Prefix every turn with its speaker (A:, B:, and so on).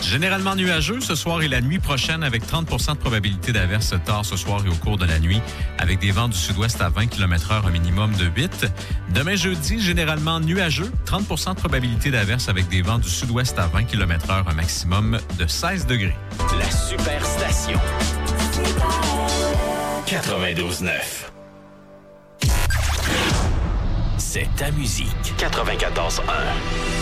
A: Généralement nuageux ce soir et la nuit prochaine avec 30 % de probabilité d'averse tard ce soir et au cours de la nuit avec des vents du sud-ouest à 20 km/h, un minimum de 8. Demain jeudi, généralement nuageux, 30 % de probabilité d'averse avec des vents du sud-ouest à 20 km/h, un maximum de 16 degrés.
B: La Superstation. 92.9. C'est ta musique. 94.1.